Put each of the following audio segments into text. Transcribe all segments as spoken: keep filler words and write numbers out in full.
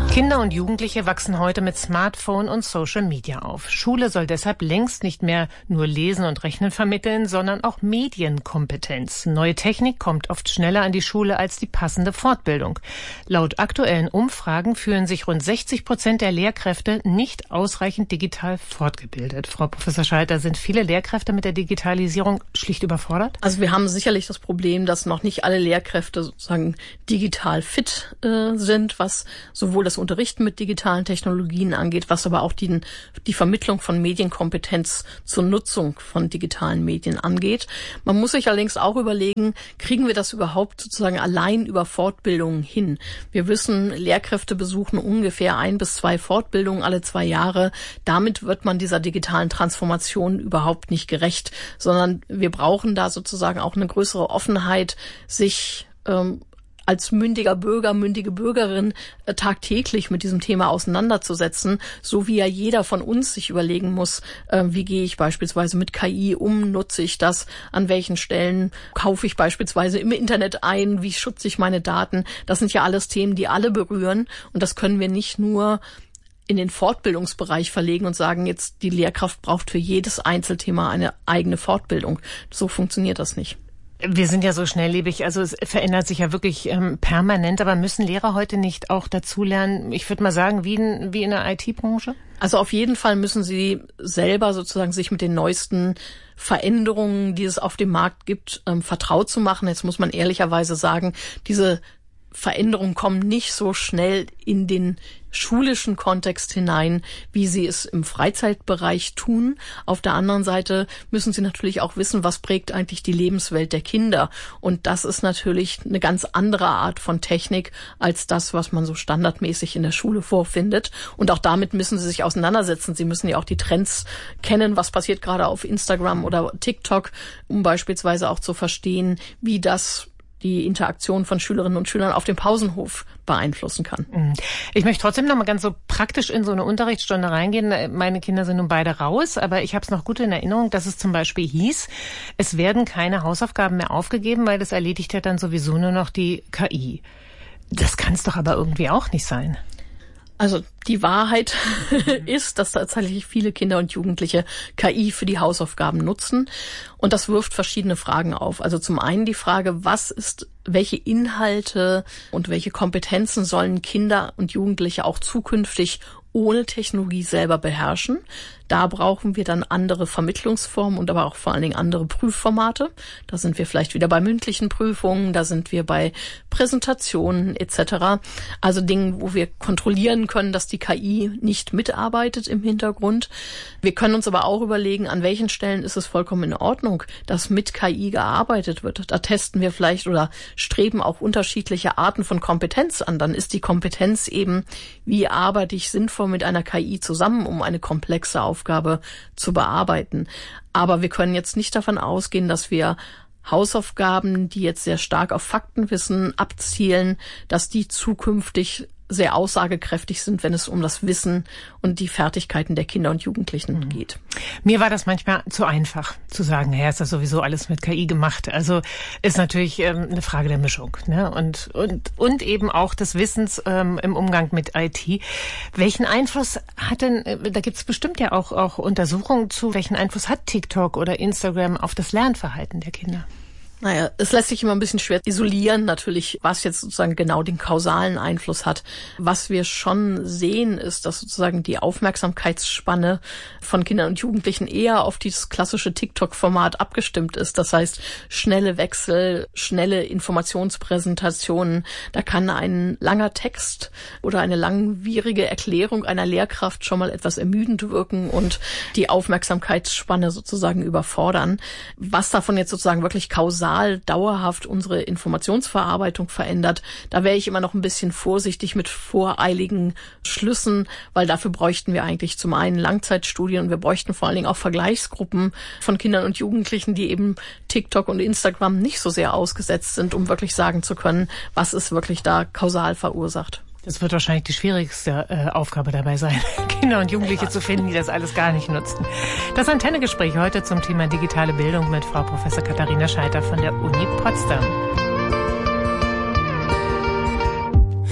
Kinder und Jugendliche wachsen heute mit Smartphone und Social Media auf. Schule soll deshalb längst nicht mehr nur Lesen und Rechnen vermitteln, sondern auch Medienkompetenz. Neue Technik kommt oft schneller an die Schule als die passende Fortbildung. Laut aktuellen Umfragen fühlen sich rund sechzig Prozent der Lehrkräfte nicht ausreichend digital fortgebildet. Frau Professor Schalter, sind viele Lehrkräfte mit der Digitalisierung schlicht überfordert? Also wir haben sicherlich das Problem, dass noch nicht alle Lehrkräfte sozusagen digital fit äh, sind, was sowohl das Unterrichten mit digitalen Technologien angeht, was aber auch die, die Vermittlung von Medienkompetenz zur Nutzung von digitalen Medien angeht. Man muss sich allerdings auch überlegen, kriegen wir das überhaupt sozusagen allein über Fortbildungen hin? Wir wissen, Lehrkräfte besuchen ungefähr ein bis zwei Fortbildungen alle zwei Jahre. Damit wird man dieser digitalen Transformation überhaupt nicht gerecht, sondern wir brauchen da sozusagen auch eine größere Offenheit, sich ähm, als mündiger Bürger, mündige Bürgerin äh, tagtäglich mit diesem Thema auseinanderzusetzen, so wie ja jeder von uns sich überlegen muss, äh, wie gehe ich beispielsweise mit K I um, nutze ich das, an welchen Stellen kaufe ich beispielsweise im Internet ein, wie schütze ich meine Daten. Das sind ja alles Themen, die alle berühren, und das können wir nicht nur in den Fortbildungsbereich verlegen und sagen, jetzt die Lehrkraft braucht für jedes Einzelthema eine eigene Fortbildung. So funktioniert das nicht. Wir sind ja so schnelllebig, also es verändert sich ja wirklich ähm, permanent, aber müssen Lehrer heute nicht auch dazulernen, ich würde mal sagen, wie in, wie in der I T-Branche? Also auf jeden Fall müssen sie selber sozusagen sich mit den neuesten Veränderungen, die es auf dem Markt gibt, ähm, vertraut zu machen. Jetzt muss man ehrlicherweise sagen, diese Veränderungen kommen nicht so schnell in den schulischen Kontext hinein, wie sie es im Freizeitbereich tun. Auf der anderen Seite müssen sie natürlich auch wissen, was prägt eigentlich die Lebenswelt der Kinder. Und das ist natürlich eine ganz andere Art von Technik als das, was man so standardmäßig in der Schule vorfindet. Und auch damit müssen sie sich auseinandersetzen. Sie müssen ja auch die Trends kennen, was passiert gerade auf Instagram oder TikTok, um beispielsweise auch zu verstehen, wie das die Interaktion von Schülerinnen und Schülern auf dem Pausenhof beeinflussen kann. Ich möchte trotzdem noch mal ganz so praktisch in so eine Unterrichtsstunde reingehen. Meine Kinder sind nun beide raus, aber ich habe es noch gut in Erinnerung, dass es zum Beispiel hieß, es werden keine Hausaufgaben mehr aufgegeben, weil das erledigt ja dann sowieso nur noch die K I. Das kann es doch aber irgendwie auch nicht sein. Also die Wahrheit ist, dass tatsächlich viele Kinder und Jugendliche K I für die Hausaufgaben nutzen. Und das wirft verschiedene Fragen auf. Also zum einen die Frage, was ist, welche Inhalte und welche Kompetenzen sollen Kinder und Jugendliche auch zukünftig ohne Technologie selber beherrschen? Da brauchen wir dann andere Vermittlungsformen und aber auch vor allen Dingen andere Prüfformate. Da sind wir vielleicht wieder bei mündlichen Prüfungen, da sind wir bei Präsentationen et cetera. Also Dingen, wo wir kontrollieren können, dass die K I nicht mitarbeitet im Hintergrund. Wir können uns aber auch überlegen, an welchen Stellen ist es vollkommen in Ordnung, dass mit K I gearbeitet wird. Da testen wir vielleicht oder streben auch unterschiedliche Arten von Kompetenz an. Dann ist die Kompetenz eben, wie arbeite ich sinnvoll mit einer K I zusammen, um eine komplexe Aufgabe Aufgabe zu bearbeiten. Aber wir können jetzt nicht davon ausgehen, dass wir Hausaufgaben, die jetzt sehr stark auf Faktenwissen abzielen, dass die zukünftig sehr aussagekräftig sind, wenn es um das Wissen und die Fertigkeiten der Kinder und Jugendlichen mhm. geht. Mir war das manchmal zu einfach, zu sagen, naja, ist das sowieso alles mit K I gemacht. Also ist natürlich ähm, eine Frage der Mischung, ne? Und und und eben auch des Wissens ähm, im Umgang mit I T. Welchen Einfluss hat denn, äh, da gibt es bestimmt ja auch auch Untersuchungen zu, welchen Einfluss hat TikTok oder Instagram auf das Lernverhalten der Kinder? Naja, es lässt sich immer ein bisschen schwer isolieren, natürlich, was jetzt sozusagen genau den kausalen Einfluss hat. Was wir schon sehen, ist, dass sozusagen die Aufmerksamkeitsspanne von Kindern und Jugendlichen eher auf dieses klassische TikTok-Format abgestimmt ist. Das heißt, schnelle Wechsel, schnelle Informationspräsentationen. Da kann ein langer Text oder eine langwierige Erklärung einer Lehrkraft schon mal etwas ermüdend wirken und die Aufmerksamkeitsspanne sozusagen überfordern. Was davon jetzt sozusagen wirklich kausal dauerhaft unsere Informationsverarbeitung verändert, da wäre ich immer noch ein bisschen vorsichtig mit voreiligen Schlüssen, weil dafür bräuchten wir eigentlich zum einen Langzeitstudien und wir bräuchten vor allen Dingen auch Vergleichsgruppen von Kindern und Jugendlichen, die eben TikTok und Instagram nicht so sehr ausgesetzt sind, um wirklich sagen zu können, was ist wirklich da kausal verursacht. Das wird wahrscheinlich die schwierigste äh, Aufgabe dabei sein, Kinder und Jugendliche zu finden, die das alles gar nicht nutzen. Das Antenne-Gespräch heute zum Thema digitale Bildung mit Frau Professor Katharina Schalter von der Uni Potsdam.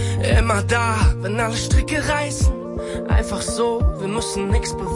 immer da, wenn alle Stricke reißen. Einfach so, wir müssen nix beweisen.